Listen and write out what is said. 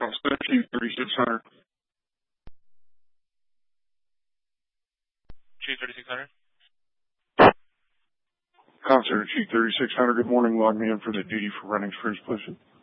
G3600. G3600. Concert G3600, good morning. Log me in for the duty for running cruise, please.